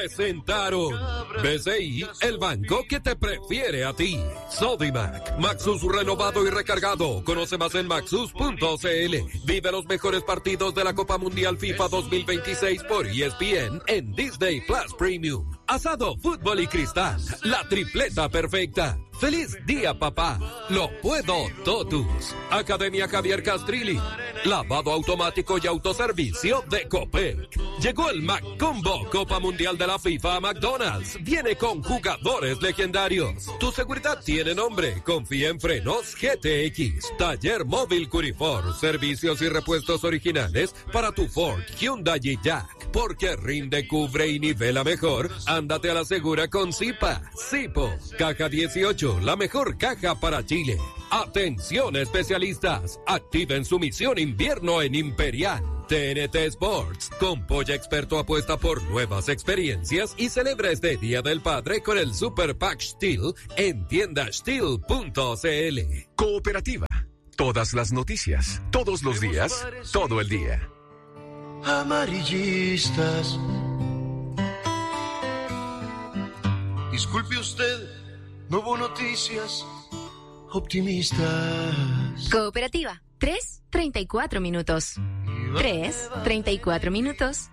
presentaron BCI, el banco que te prefiere a ti. Sodimac, Maxus renovado y recargado. Conoce más en maxus.cl. Vive los mejores partidos de la Copa Mundial FIFA 2026 por ESPN en Disney Plus Premium. Asado, fútbol y cristal, la tripleta perfecta. ¡Feliz día, papá! ¡Lo puedo totus! Academia Javier Castrilli. Lavado automático y autoservicio de Copec. Llegó el McCombo Copa Mundial de la FIFA a McDonald's. Viene con jugadores legendarios. Tu seguridad tiene nombre. Confía en Frenos GTX. Taller Móvil Curifor. Servicios y repuestos originales para tu Ford, Hyundai y Jack. Porque rinde, cubre y nivela mejor. Ándate a la segura con Zipa. Zipo. Caja 18, la mejor caja para Chile. Atención especialistas. Activen su misión invierno en Imperial. TNT Sports. Con Polla Experto apuesta por nuevas experiencias y celebra este Día del Padre con el Super Pack Steel en tiendasteel.cl. Cooperativa. Todas las noticias, todos los días, todo el día. Amarillistas. Disculpe usted, no hubo noticias optimistas. Cooperativa, 3:34 minutos. 3:34 minutos.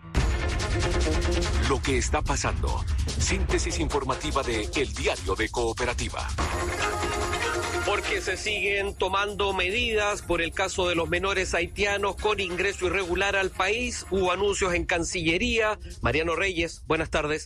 Lo que está pasando. Síntesis informativa de El Diario de Cooperativa. Porque se siguen tomando medidas por el caso de los menores haitianos con ingreso irregular al país. Hubo anuncios en Cancillería. Mariano Reyes, buenas tardes.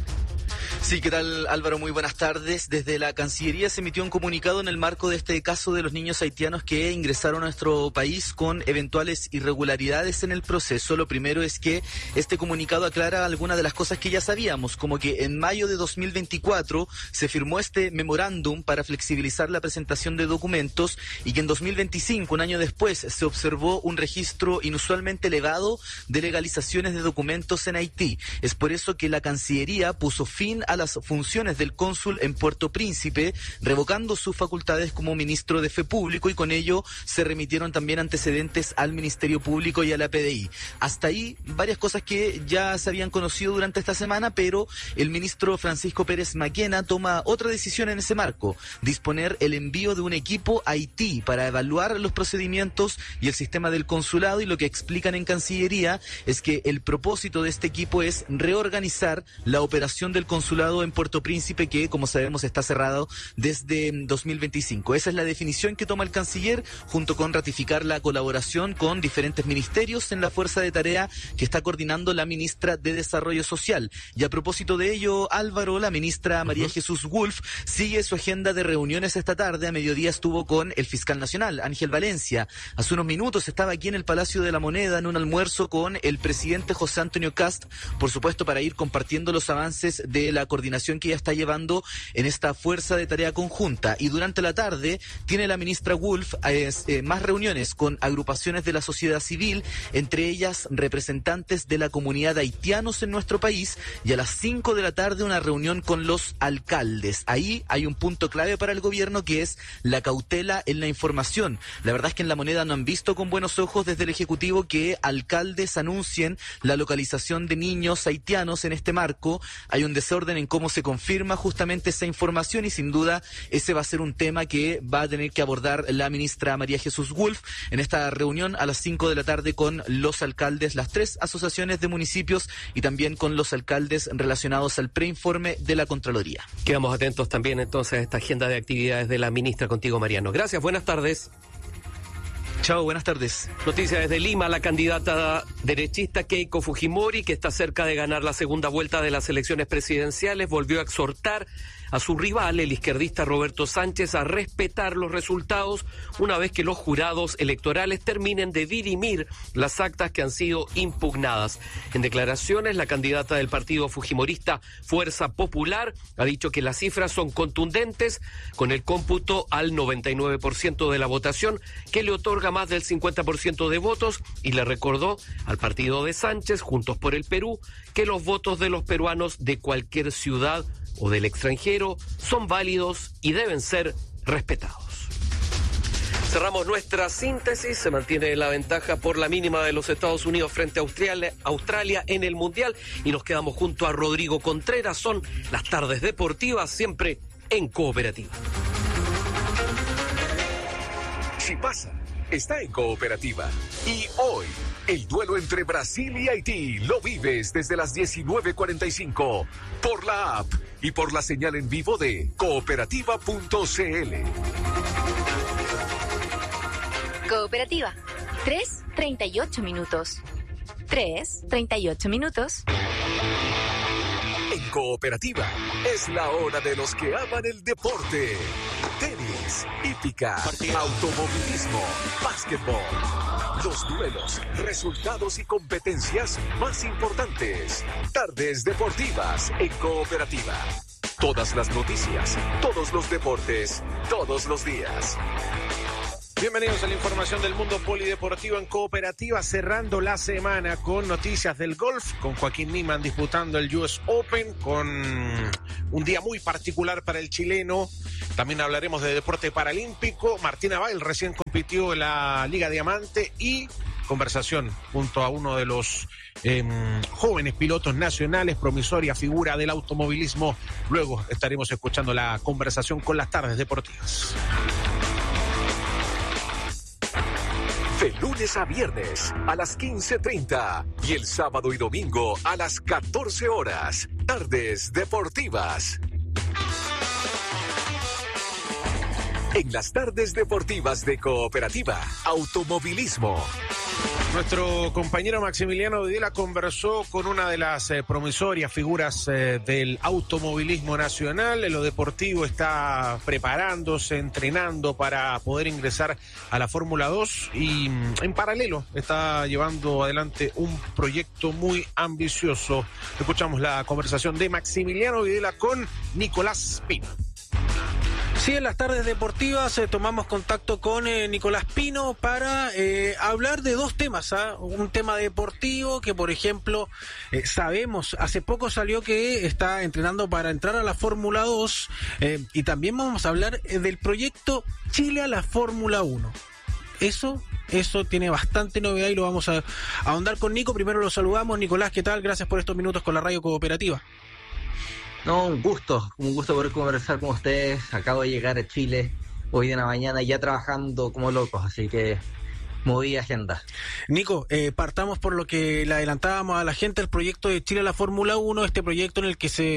Sí, ¿qué tal, Álvaro? Muy buenas tardes. Desde la Cancillería se emitió un comunicado en el marco de este caso de los niños haitianos que ingresaron a nuestro país con eventuales irregularidades en el proceso. Lo primero es que este comunicado aclara algunas de las cosas que ya sabíamos, como que en mayo de 2024 se firmó este memorándum para flexibilizar la presentación de documentos y que en 2025, un año después, se observó un registro inusualmente elevado de legalizaciones de documentos en Haití. Es por eso que la Cancillería puso fin a las funciones del cónsul en Puerto Príncipe, revocando sus facultades como ministro de Fe Público, y con ello se remitieron también antecedentes al Ministerio Público y a la PDI. Hasta ahí, varias cosas que ya se habían conocido durante esta semana, pero el ministro Francisco Pérez Maquena toma otra decisión en ese marco: disponer el envío de un equipo a Haití para evaluar los procedimientos y el sistema del consulado, y lo que explican en Cancillería es que el propósito de este equipo es reorganizar la operación del consulado en Puerto Príncipe, que, como sabemos, está cerrado desde 2025. Esa es la definición que toma el canciller, junto con ratificar la colaboración con diferentes ministerios en la fuerza de tarea que está coordinando la ministra de Desarrollo Social. Y a propósito de ello, Álvaro, la ministra María Jesús Wolf sigue su agenda de reuniones esta tarde. A mediodía estuvo con el fiscal nacional, Ángel Valencia. Hace unos minutos estaba aquí en el Palacio de la Moneda en un almuerzo con el presidente José Antonio Kast, por supuesto, para ir compartiendo los avances de la coordinación que ya está llevando en esta fuerza de tarea conjunta. Y durante la tarde tiene la ministra Wolf más reuniones con agrupaciones de la sociedad civil, entre ellas representantes de la comunidad de haitianos en nuestro país, y a las 5 de la tarde una reunión con los alcaldes. Ahí hay un punto clave para el gobierno, que es la cautela en la información. La verdad es que en La Moneda no han visto con buenos ojos desde el Ejecutivo que alcaldes anuncien la localización de niños haitianos en este marco. Hay un desorden en cómo se confirma justamente esa información, y sin duda ese va a ser un tema que va a tener que abordar la ministra María Jesús Wolf en esta reunión a las 5 de la tarde con los alcaldes, las 3 asociaciones de municipios, y también con los alcaldes relacionados al preinforme de la Contraloría. Quedamos atentos también entonces a esta agenda de actividades de la ministra contigo, Mariano. Gracias, buenas tardes. Chao, buenas tardes. Noticias desde Lima: la candidata derechista Keiko Fujimori, que está cerca de ganar la segunda vuelta de las elecciones presidenciales, volvió a exhortar a su rival, el izquierdista Roberto Sánchez, a respetar los resultados una vez que los jurados electorales terminen de dirimir las actas que han sido impugnadas. En declaraciones, la candidata del partido fujimorista Fuerza Popular ha dicho que las cifras son contundentes, con el cómputo al 99% de la votación, que le otorga más del 50% de votos, y le recordó al partido de Sánchez, Juntos por el Perú, que los votos de los peruanos de cualquier ciudad o del extranjero son válidos y deben ser respetados. Cerramos nuestra síntesis. Se mantiene la ventaja por la mínima de los Estados Unidos frente a Australia en el Mundial. Y nos quedamos junto a Rodrigo Contreras. Son las tardes deportivas, siempre en Cooperativa. Si pasa, está en Cooperativa. Y hoy, el duelo entre Brasil y Haití lo vives desde las 19:45 por la app y por la señal en vivo de cooperativa.cl. Cooperativa. 3:38 minutos. 3:38 minutos. En Cooperativa es la hora de los que aman el deporte. Tenis, hípica, automovilismo, básquetbol. Los duelos, resultados y competencias más importantes. Tardes deportivas en Cooperativa. Todas las noticias, todos los deportes, todos los días. Bienvenidos a la información del mundo polideportivo en Cooperativa, cerrando la semana con noticias del golf, con Joaquín Niemann disputando el US Open, con un día muy particular para el chileno. También hablaremos de deporte paralímpico. Martina Bail recién compitió en la Liga Diamante y conversación junto a uno de los jóvenes pilotos nacionales, promisoria figura del automovilismo. Luego estaremos escuchando la conversación con las tardes deportivas. De lunes a viernes a las 15:30 y el sábado y domingo a las 14 horas. Tardes deportivas. En las tardes deportivas de Cooperativa, automovilismo. Nuestro compañero Maximiliano Videla conversó con una de las promisorias figuras del automovilismo nacional. En lo deportivo está preparándose, entrenando para poder ingresar a la Fórmula 2 y en paralelo está llevando adelante un proyecto muy ambicioso. Escuchamos la conversación de Maximiliano Videla con Nicolás Pino. Sí, en las tardes deportivas tomamos contacto con Nicolás Pino para hablar de dos temas, ¿eh? Un tema deportivo que, por ejemplo, sabemos, hace poco salió que está entrenando para entrar a la Fórmula 2 y también vamos a hablar del proyecto Chile a la Fórmula 1. Eso tiene bastante novedad y lo vamos a ahondar con Nico. Primero lo saludamos. Nicolás, ¿qué tal? Gracias por estos minutos con la Radio Cooperativa. No, un gusto poder conversar con ustedes. Acabo de llegar a Chile hoy de la mañana ya trabajando como locos, así que moví agenda. Nico, partamos por lo que le adelantábamos a la gente, el proyecto de Chile a la Fórmula 1, este proyecto en el que te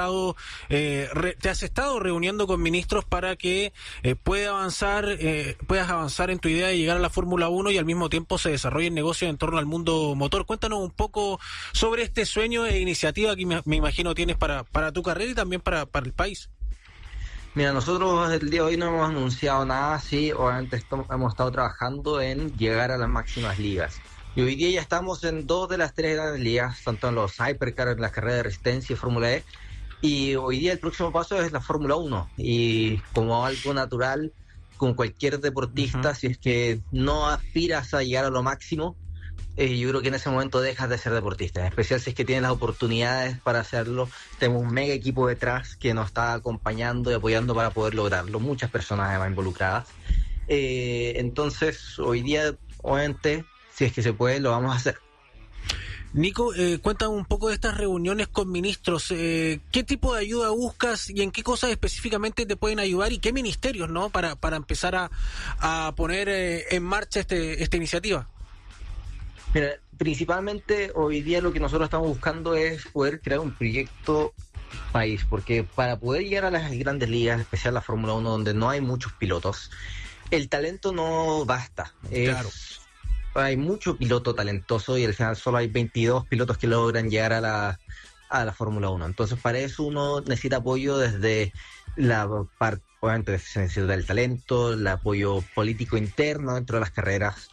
has estado reuniendo con ministros para que puedas avanzar en tu idea de llegar a la Fórmula 1 y al mismo tiempo se desarrollen negocios en torno al mundo motor. Cuéntanos un poco sobre este sueño e iniciativa que me imagino tienes para tu carrera y también para el país. Mira, nosotros el día de hoy no hemos anunciado nada, sí, obviamente hemos estado trabajando en llegar a las máximas ligas. Y hoy día ya estamos en 2 de las 3 grandes ligas, tanto en los Hypercar, en las carreras de resistencia y Fórmula E. Y hoy día el próximo paso es la Fórmula 1. Y como algo natural, con cualquier deportista, si es que no aspiras a llegar a lo máximo, yo creo que en ese momento dejas de ser deportista, en especial si es que tienes las oportunidades para hacerlo. Tenemos un mega equipo detrás que nos está acompañando y apoyando para poder lograrlo, muchas personas además involucradas. Entonces, hoy día, obviamente, si es que se puede, lo vamos a hacer. Nico, cuéntame un poco de estas reuniones con ministros. ¿Qué tipo de ayuda buscas y en qué cosas específicamente te pueden ayudar y qué ministerios, ¿no? Para empezar a poner en marcha esta iniciativa. Mira, principalmente hoy día lo que nosotros estamos buscando es poder crear un proyecto país, porque para poder llegar a las grandes ligas, en especial la Fórmula 1, donde no hay muchos pilotos, el talento no basta. Claro. Hay mucho piloto talentoso y al final solo hay 22 pilotos que logran llegar a la Fórmula 1. Entonces, para eso uno necesita apoyo desde la parte, obviamente se necesita el talento, el apoyo político interno dentro de las carreras,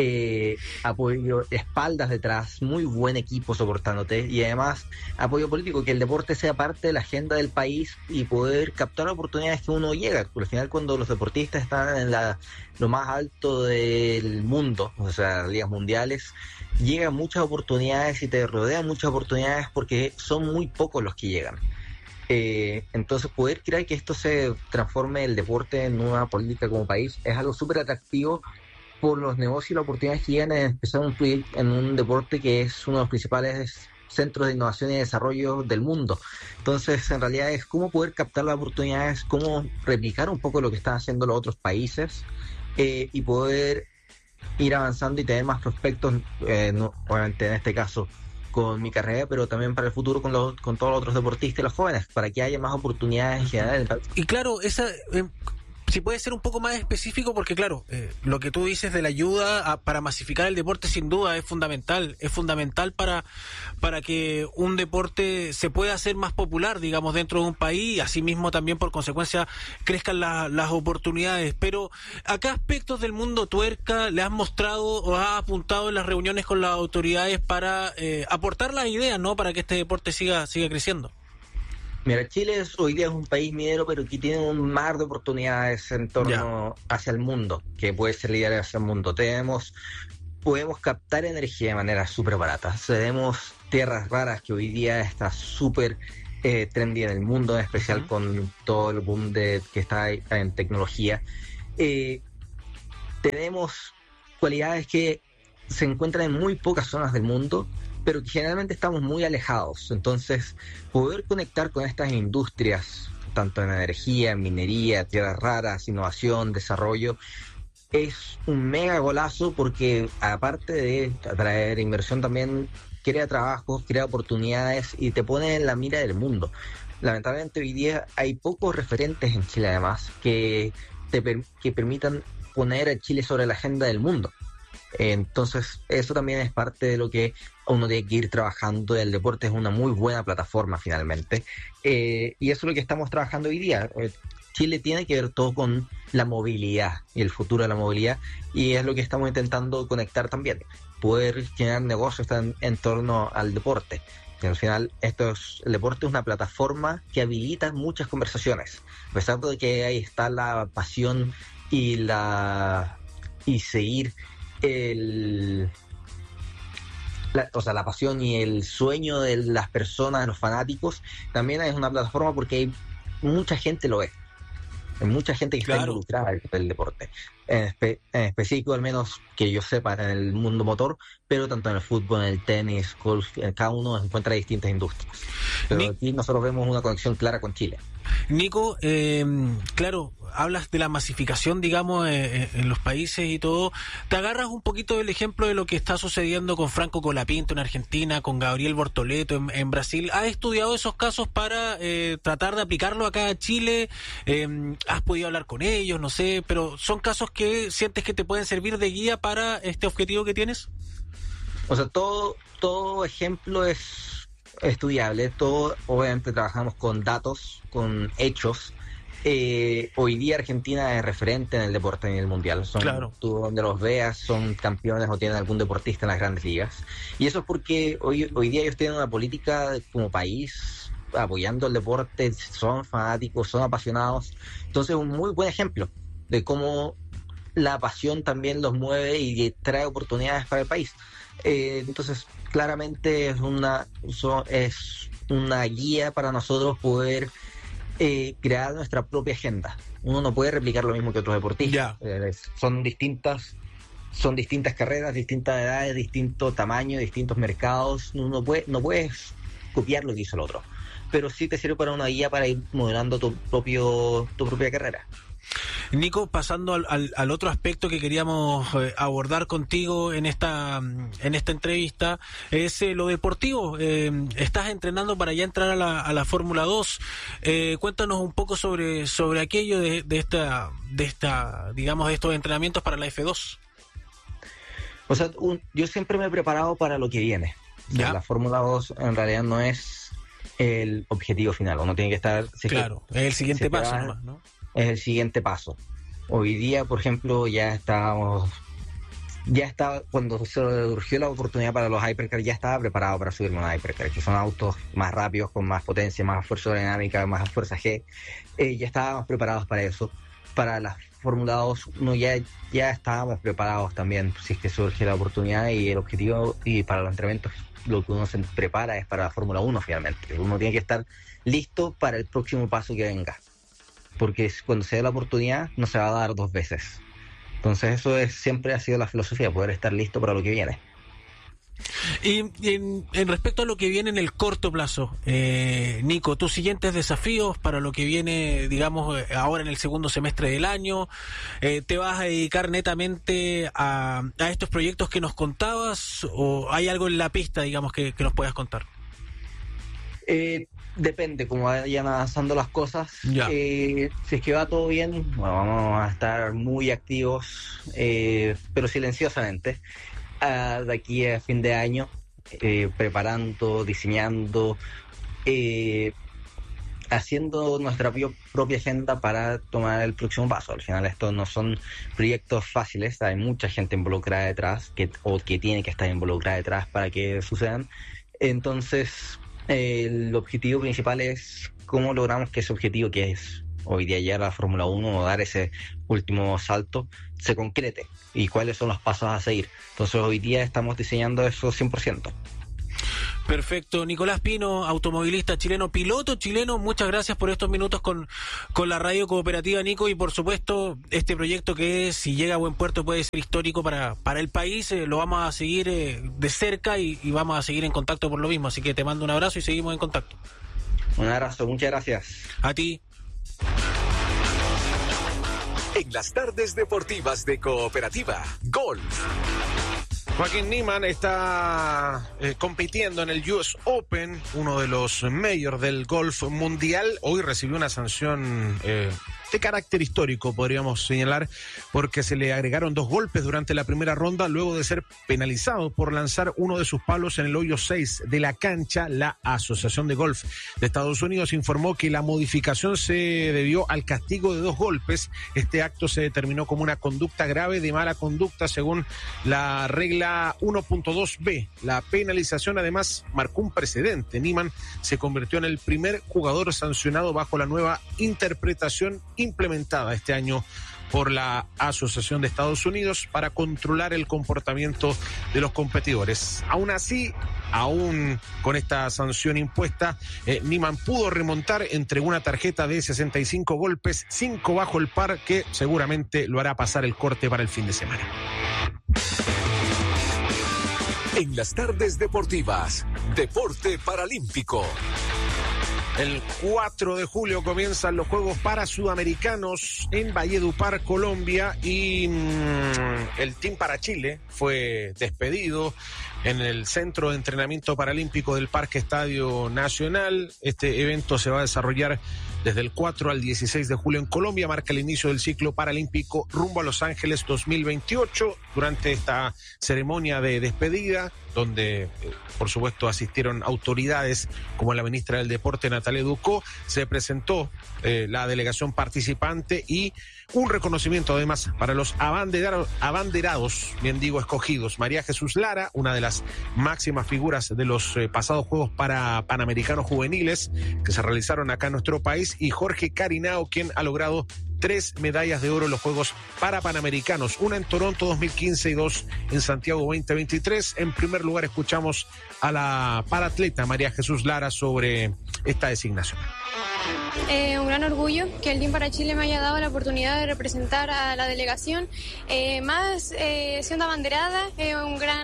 apoyo, espaldas detrás, muy buen equipo soportándote y además apoyo político, que el deporte sea parte de la agenda del país y poder captar oportunidades que uno llega, porque al final cuando los deportistas están en lo más alto del mundo, o sea, ligas mundiales, llegan muchas oportunidades y te rodean muchas oportunidades porque son muy pocos los que llegan. Entonces poder crear que esto se transforme el deporte en una política como país es algo súper atractivo por los negocios y las oportunidades que llegan a empezar a influir en un deporte que es uno de los principales centros de innovación y desarrollo del mundo. Entonces, en realidad es cómo poder captar las oportunidades, cómo replicar un poco lo que están haciendo los otros países y poder ir avanzando y tener más prospectos, obviamente en este caso con mi carrera, pero también para el futuro con todos los otros deportistas y los jóvenes, para que haya más oportunidades en general. Y claro, si puede ser un poco más específico, porque claro, lo que tú dices de la ayuda para masificar el deporte sin duda es fundamental para que un deporte se pueda hacer más popular, digamos, dentro de un país, y asimismo también por consecuencia crezcan las oportunidades. Pero ¿a qué aspectos del mundo tuerca le has mostrado o has apuntado en las reuniones con las autoridades para aportar las ideas, ¿no?, para que este deporte siga creciendo? Mira, Chile hoy día es un país minero, pero que tiene un mar de oportunidades en torno hacia el mundo, que puede ser líder hacia el mundo. Podemos captar energía de manera súper barata. Tenemos tierras raras, que hoy día está súper trendy en el mundo, en especial con todo el boom que está en tecnología. Tenemos cualidades que se encuentran en muy pocas zonas del mundo, pero que generalmente estamos muy alejados. Entonces, poder conectar con estas industrias, tanto en energía, en minería, tierras raras, innovación, desarrollo, es un mega golazo, porque aparte de atraer inversión, también crea trabajos, crea oportunidades y te pone en la mira del mundo. Lamentablemente hoy día hay pocos referentes en Chile, además, que permitan poner a Chile sobre la agenda del mundo. Entonces eso también es parte de lo que uno tiene que ir trabajando. El deporte es una muy buena plataforma finalmente, y eso es lo que estamos trabajando hoy día. Chile tiene que ver todo con la movilidad y el futuro de la movilidad, y es lo que estamos intentando conectar también, poder generar negocios en torno al deporte. Y al final el deporte es una plataforma que habilita muchas conversaciones, a pesar de que ahí está la pasión y seguir la pasión y el sueño de las personas, de los fanáticos. También es una plataforma porque hay mucha gente lo ve. Hay mucha gente que está involucrada en el deporte. En específico, al menos que yo sepa, en el mundo motor, pero tanto en el fútbol, en el tenis, golf, cada uno encuentra distintas industrias. Pero aquí nosotros vemos una conexión clara con Chile. Nico, claro, hablas de la masificación, digamos, en los países y todo. Te agarras un poquito del ejemplo de lo que está sucediendo con Franco Colapinto en Argentina, con Gabriel Bortoleto en Brasil. ¿Has estudiado esos casos para tratar de aplicarlo acá a Chile? ¿Has podido hablar con ellos? No sé, pero ¿son casos que sientes que te pueden servir de guía para este objetivo que tienes? O sea, todo ejemplo es estudiable. Todo, obviamente, trabajamos con datos, con hechos. Hoy día Argentina es referente en el deporte a nivel mundial. Tú donde los veas son campeones o tienen algún deportista en las grandes ligas. Y eso es porque hoy día ellos tienen una política como país apoyando el deporte, son fanáticos, son apasionados. Entonces, un muy buen ejemplo de cómo la pasión también los mueve y trae oportunidades para el país. Entonces, claramente es una guía para nosotros poder crear nuestra propia agenda. Uno no puede replicar lo mismo que otros deportistas. Son distintas carreras, distintas edades, distinto tamaño, distintos mercados. No puedes copiar lo que hizo el otro, pero sí te sirve para una guía para ir modelando tu propia carrera. Nico, pasando al otro aspecto que queríamos abordar contigo en esta entrevista, es lo deportivo. Estás entrenando para ya entrar a la Fórmula 2. Cuéntanos un poco sobre aquello de estos entrenamientos para la F2. O sea, yo siempre me he preparado para lo que viene. O sea, la Fórmula 2 en realidad no es el objetivo final. Uno tiene que estar... es el siguiente paso nomás, ¿no? Es el siguiente paso. Hoy día, por ejemplo, cuando se surgió la oportunidad para los Hypercar, ya estaba preparado para subirme a un Hypercar, que son autos más rápidos, con más potencia, más fuerza aerodinámica, más fuerza G. Ya estábamos preparados para eso. Para la Fórmula 2 ya estábamos preparados también, si es que surge la oportunidad y el objetivo, y para los entrenamientos lo que uno se prepara es para la Fórmula 1 finalmente. Uno tiene que estar listo para el próximo paso que venga, porque cuando se dé la oportunidad no se va a dar dos veces. Entonces eso siempre ha sido la filosofía, poder estar listo para lo que viene. Y en respecto a lo que viene en el corto plazo, Nico, tus siguientes desafíos para lo que viene, digamos, ahora en el segundo semestre del año, ¿te vas a dedicar netamente a estos proyectos que nos contabas o hay algo en la pista, digamos, que nos puedas contar? Depende cómo vayan avanzando las cosas. Si es que va todo bien, bueno, vamos a estar muy activos, pero silenciosamente, de aquí a fin de año, preparando, diseñando, haciendo nuestra propia agenda para tomar el próximo paso. Al final estos no son proyectos fáciles, hay mucha gente involucrada detrás, que tiene que estar involucrada detrás para que sucedan. Entonces, el objetivo principal es cómo logramos que ese objetivo, que es hoy día llegar a la Fórmula 1 o dar ese último salto, se concrete y cuáles son los pasos a seguir. Entonces hoy día estamos diseñando eso 100%. Perfecto. Nicolás Pino, automovilista chileno, piloto chileno, muchas gracias por estos minutos con la radio cooperativa, Nico, y por supuesto este proyecto que si llega a buen puerto puede ser histórico para el país. Lo vamos a seguir de cerca y vamos a seguir en contacto por lo mismo, así que te mando un abrazo y seguimos en contacto. Un abrazo, muchas gracias. A ti. En las tardes deportivas de Cooperativa Golf. Joaquín Niemann está compitiendo en el US Open, uno de los mayors del golf mundial. Hoy recibió una sanción de carácter histórico, podríamos señalar, porque se le agregaron 2 golpes durante la primera ronda luego de ser penalizado por lanzar uno de sus palos en el hoyo 6 de la cancha. La Asociación de Golf de Estados Unidos informó que la modificación se debió al castigo de 2 golpes. Este acto se determinó como una conducta grave de mala conducta según la regla 1.2b. La penalización además marcó un precedente. Niemann se convirtió en el primer jugador sancionado bajo la nueva interpretación implementada este año por la Asociación de Estados Unidos para controlar el comportamiento de los competidores. Aún así, aún con esta sanción impuesta, Niemann pudo remontar, entregó una tarjeta de 65 golpes, 5 bajo el par, que seguramente lo hará pasar el corte para el fin de semana. En las tardes deportivas, Deporte Paralímpico. El 4 de julio comienzan los Juegos Parasudamericanos en Valledupar, Colombia, y el Team para Chile fue despedido en el Centro de Entrenamiento Paralímpico del Parque Estadio Nacional. Este evento se va a desarrollar desde el 4 al 16 de julio en Colombia, marca el inicio del ciclo paralímpico rumbo a Los Ángeles 2028. Durante esta ceremonia de despedida, donde por supuesto asistieron autoridades como la ministra del Deporte Natalia Ducó, se presentó la delegación participante y un reconocimiento además para los abanderados, bien digo, escogidos. María Jesús Lara, una de las máximas figuras de los pasados Juegos Panamericanos Juveniles que se realizaron acá en nuestro país, y Jorge Carinao, quien ha logrado 3 medallas de oro en los Juegos Panamericanos, una en Toronto 2015 y 2 en Santiago 2023. En primer lugar escuchamos a la paratleta María Jesús Lara sobre esta designación. Un gran orgullo que el Team para Chile me haya dado la oportunidad de representar a la delegación, más siendo abanderada, un gran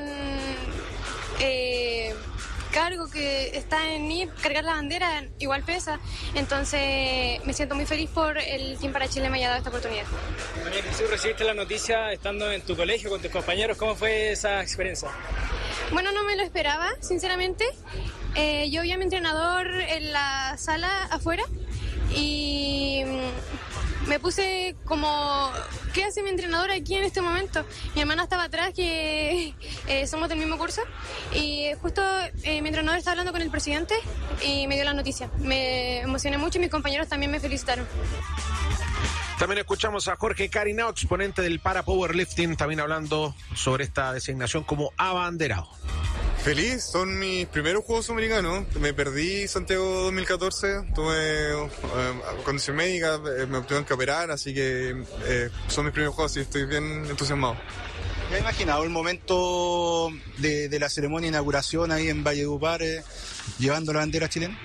cargo que está en mí. Cargar la bandera igual pesa, entonces me siento muy feliz por el Team para Chile me haya dado esta oportunidad. María Jesús, recibiste la noticia estando en tu colegio con tus compañeros, ¿cómo fue esa experiencia? Bueno, no me lo esperaba, sinceramente. Yo vi a mi entrenador en la sala afuera y me puse como, ¿qué hace mi entrenador aquí en este momento? Mi hermana estaba atrás, que somos del mismo curso, y justo mi entrenador estaba hablando con el presidente y me dio la noticia. Me emocioné mucho y mis compañeros también me felicitaron. También escuchamos a Jorge Carinao, exponente del para powerlifting, también hablando sobre esta designación como abanderado. Feliz, son mis primeros Juegos Sudamericanos. Me perdí Santiago 2014, tuve condición médica, me tuvieron que operar, así que son mis primeros Juegos y estoy bien entusiasmado. ¿Ya imaginado el momento de la ceremonia de inauguración ahí en Valledupar, llevando la bandera chilena?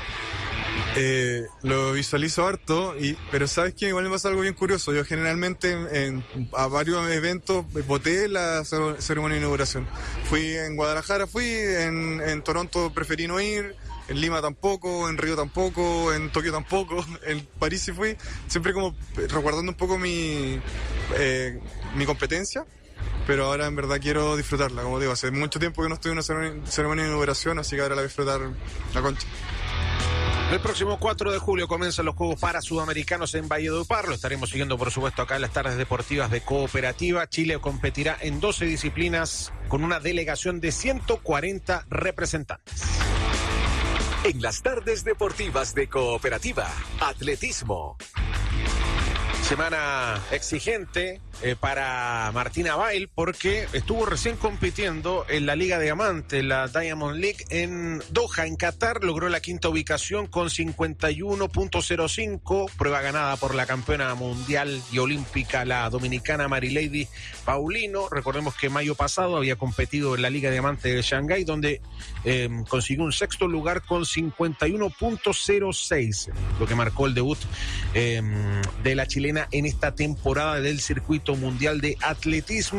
Lo visualizo harto, pero ¿sabes qué? Igual me pasa algo bien curioso. Yo generalmente a varios eventos voté la ceremonia de inauguración. Fui en Guadalajara, en Toronto preferí no ir, en Lima tampoco, en Río tampoco, en Tokio tampoco, en París sí fui. Siempre como resguardando un poco mi competencia. Pero ahora en verdad quiero disfrutarla, como digo, hace mucho tiempo que no estoy en una ceremonia de inauguración, así que ahora la voy a disfrutar la concha. El próximo 4 de julio comienzan los Juegos para Sudamericanos en Valledupar. Lo estaremos siguiendo, por supuesto, acá en las tardes deportivas de Cooperativa. Chile competirá en 12 disciplinas con una delegación de 140 representantes. En las tardes deportivas de Cooperativa, atletismo. Semana exigente para Martina Bail porque estuvo recién compitiendo en la Liga Diamante, la Diamond League en Doha, en Qatar. Logró la quinta ubicación con 51.05, prueba ganada por la campeona mundial y olímpica, la dominicana Marilady Paulino. Recordemos que mayo pasado había competido en la Liga Diamante de Shanghái, donde consiguió un sexto lugar con 51.06, lo que marcó el debut de la chilena en esta temporada del circuito mundial de atletismo.